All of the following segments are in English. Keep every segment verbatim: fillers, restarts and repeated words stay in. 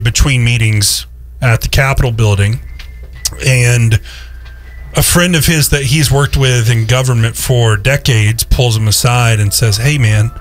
between meetings at the Capitol building, and a friend of his that he's worked with in government for decades pulls him aside and says, "Hey, man,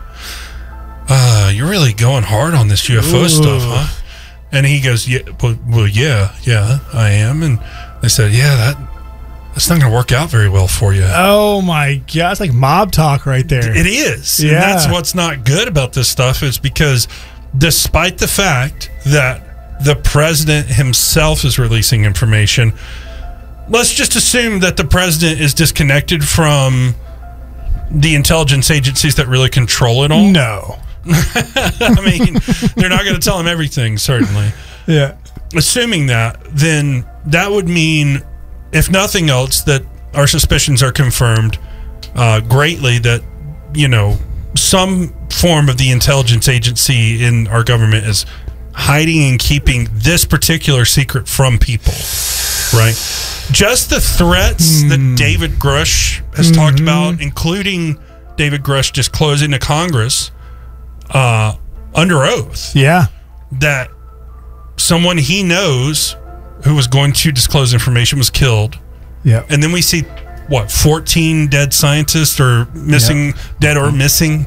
uh, you're really going hard on this U F O Ooh. stuff, huh?" And he goes, "Yeah, well, well, yeah, yeah, I am." And they said, "Yeah, that that's not going to work out very well for you." Oh my God, it's like mob talk right there. It is. Yeah. And that's what's not good about this stuff, is because despite the fact that the president himself is releasing information, let's just assume that the president is disconnected from the intelligence agencies that really control it all. No. I mean, they're not going to tell him everything, certainly. Yeah. Assuming that, then that would mean, if nothing else, that our suspicions are confirmed uh, greatly that, you know, some form of the intelligence agency in our government is hiding and keeping this particular secret from people, right? Just the threats mm. that David Grush has mm-hmm. talked about, including David Grush disclosing to Congress uh, under oath yeah. that someone he knows who was going to disclose information was killed. Yeah. And then we see, what, fourteen dead scientists or missing, yep. dead or missing.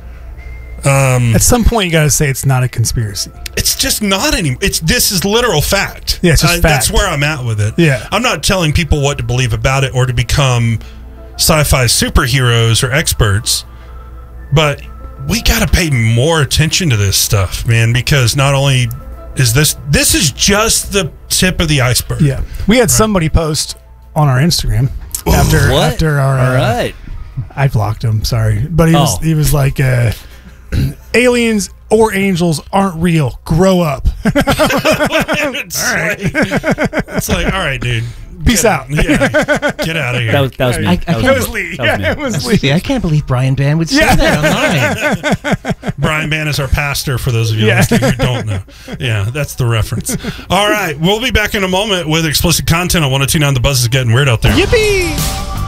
Um, At some point, you got to say it's not a conspiracy. It's just not any. It's this is literal fact. Yeah, it's just uh, fact. That's where I'm at with it. Yeah, I'm not telling people what to believe about it or to become sci-fi superheroes or experts, but we got to pay more attention to this stuff, man. Because not only is this this is just the tip of the iceberg. Yeah, we had right. somebody post on our Instagram after what? after our. All uh, right, I blocked him. Sorry, but he was oh. he was like. Uh, aliens or angels aren't real. Grow up. it's, all right. like, it's like, all right, dude. Peace get, out. Yeah, get out of here. That was, that was me. I, I that It was Lee. That was yeah, it was Lee. See, I can't believe Brian Ban would say Yeah. that online. Brian Ban is our pastor, for those of you Yeah. listening who don't know. Yeah, that's the reference. All right, we'll be back in a moment with explicit content on one oh two point nine The Buzz is getting weird out there. Yippee!